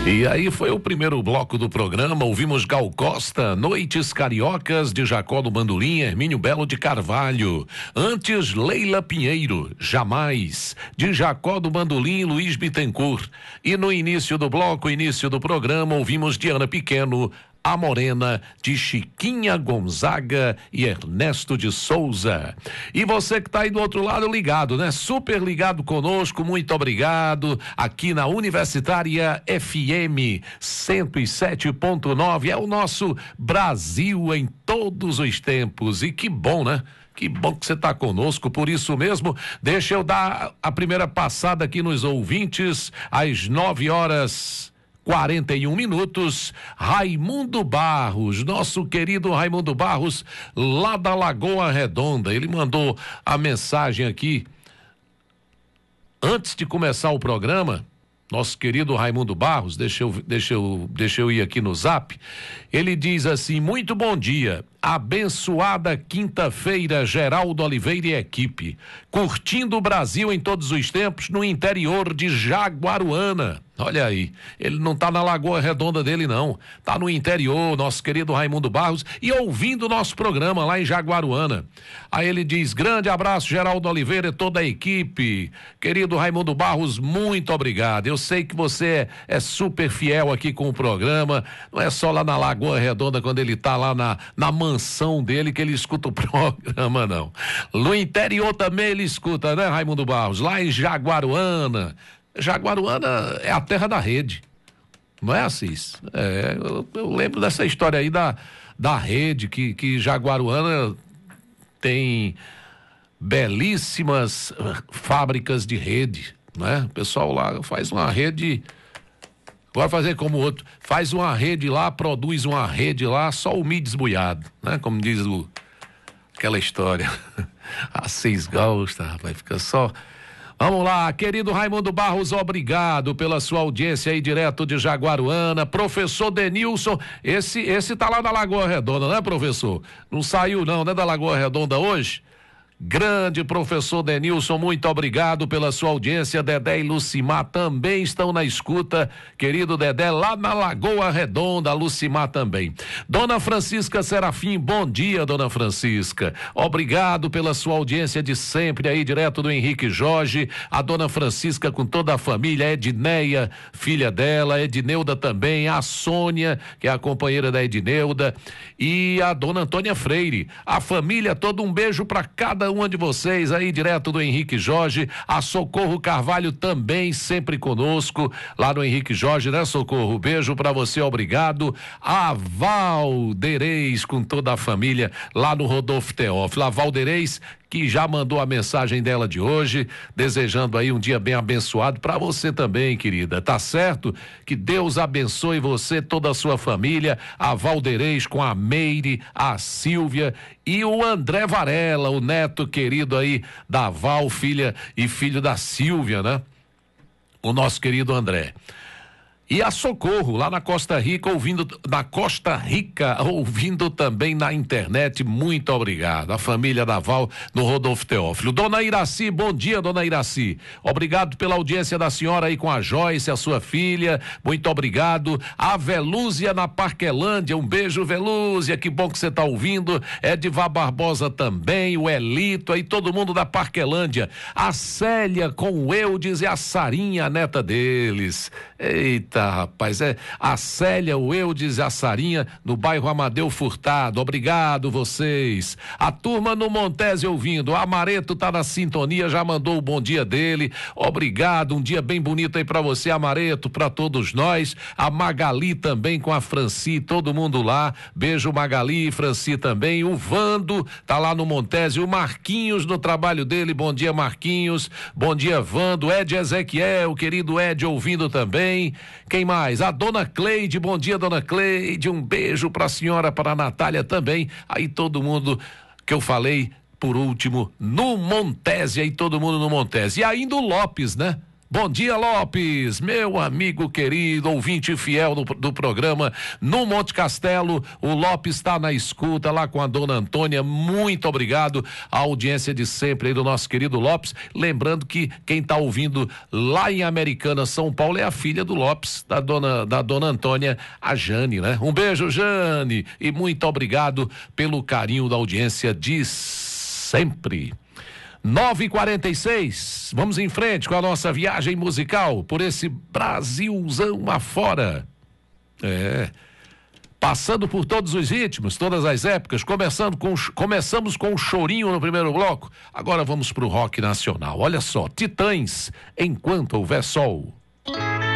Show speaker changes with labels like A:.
A: E aí foi o primeiro bloco do programa, ouvimos Gal Costa, Noites Cariocas de Jacó do Bandolim, Hermínio Belo de Carvalho. Antes, Leila Pinheiro, Jamais, de Jacó do Bandolim, Luiz Bittencourt. E no início do bloco, início do programa, ouvimos Diana Pequeno, A Morena, de Chiquinha Gonzaga e Ernesto de Souza. E você que está aí do outro lado ligado, né? Super ligado conosco, muito obrigado. Aqui na Universitária FM 107.9 é o nosso Brasil em todos os tempos. E que bom, né? Que bom que você está conosco, por isso mesmo, deixa eu dar a primeira passada aqui nos ouvintes, às 9h41. Raimundo Barros, nosso querido Raimundo Barros, lá da Lagoa Redonda, ele mandou a mensagem aqui, antes de começar o programa, nosso querido Raimundo Barros, deixa eu ir aqui no Zap, ele diz assim: muito bom dia, abençoada quinta-feira, Geraldo Oliveira e equipe, curtindo o Brasil em todos os tempos no interior de Jaguaruana. Olha aí, ele não tá na Lagoa Redonda dele não, tá no interior, nosso querido Raimundo Barros, e ouvindo o nosso programa lá em Jaguaruana. Aí ele diz: grande abraço, Geraldo Oliveira e toda a equipe. Querido Raimundo Barros, muito obrigado. Eu sei que você é super fiel aqui com o programa, não é só lá na Lagoa Redonda, quando ele tá lá na mansão dele que ele escuta o programa, não. No interior também ele escuta, né, Raimundo Barros? Lá em Jaguaruana. Jaguaruana é a terra da rede, não é, Assis? Eu lembro dessa história aí da rede, que Jaguaruana tem belíssimas fábricas de rede, né? O pessoal lá faz uma rede, agora fazer como o outro, faz uma rede lá, produz uma rede lá, só o milho desbuiado, né? Como diz aquela história. Assis gosta, rapaz, fica só... Vamos lá, querido Raimundo Barros, obrigado pela sua audiência aí direto de Jaguaruana. Professor Denilson, esse tá lá na Lagoa Redonda, né, professor? Não saiu não, né, da Lagoa Redonda hoje? Grande professor Denilson, muito obrigado pela sua audiência. Dedé e Lucimar também estão na escuta, querido Dedé, lá na Lagoa Redonda, Lucimar também. Dona Francisca Serafim, bom dia, dona Francisca, obrigado pela sua audiência de sempre aí, direto do Henrique Jorge. A dona Francisca com toda a família, Edneia, filha dela, Edneuda também, a Sônia, que é a companheira da Edneuda, e a dona Antônia Freire, a família toda, um beijo para cada uma de vocês aí, direto do Henrique Jorge. A Socorro Carvalho também sempre conosco lá no Henrique Jorge, né, Socorro? Beijo pra você, obrigado. A Valdeirês com toda a família lá no Rodolfo Teófilo. A Valdeirês que já mandou a mensagem dela de hoje, desejando aí um dia bem abençoado para você também, querida, tá certo? Que Deus abençoe você, toda a sua família, a Valdeirês com a Meire, a Silvia e o André Varela, o neto querido aí da Val, filha e filho da Silvia, né? O nosso querido André. E a Socorro, lá na Costa Rica, ouvindo também na internet, muito obrigado. A família da Val, no Rodolfo Teófilo. Dona Iraci, bom dia, dona Iraci. Obrigado pela audiência da senhora aí com a Joyce, a sua filha, muito obrigado. A Velúzia na Parquelândia, um beijo, Velúzia, que bom que você tá ouvindo. Edivar Barbosa também, o Elito, aí todo mundo da Parquelândia. A Célia com o Eudes e a Sarinha, a neta deles. Eita, rapaz, a Célia, o Eudes e a Sarinha no bairro Amadeu Furtado, obrigado vocês. A turma no Montese ouvindo, a Amareto tá na sintonia, já mandou o bom dia dele, obrigado, um dia bem bonito aí pra você, Amareto, pra todos nós. A Magali também com a Franci, todo mundo lá, beijo Magali e Franci também. O Vando tá lá no Montese, o Marquinhos no trabalho dele, bom dia Marquinhos, bom dia Vando, Ed Ezequiel, o querido Ed ouvindo também. Quem mais? A dona Cleide, bom dia, dona Cleide, um beijo pra senhora, para a Natália também, aí todo mundo que eu falei, por último, no Montese, aí todo mundo no Montese, e ainda o Lopes, né? Bom dia, Lopes, meu amigo querido, ouvinte fiel do programa no Monte Castelo. O Lopes está na escuta lá com a dona Antônia. Muito obrigado à audiência de sempre aí do nosso querido Lopes. Lembrando que quem está ouvindo lá em Americana, São Paulo, é a filha do Lopes, da dona Antônia, a Jane, né? Um beijo, Jane, e muito obrigado pelo carinho da audiência de sempre. 9h46, vamos em frente com a nossa viagem musical por esse Brasilzão afora. Passando por todos os ritmos, todas as épocas, começamos com o chorinho no primeiro bloco, agora vamos pro rock nacional. Olha só, Titãs, Enquanto Houver Sol.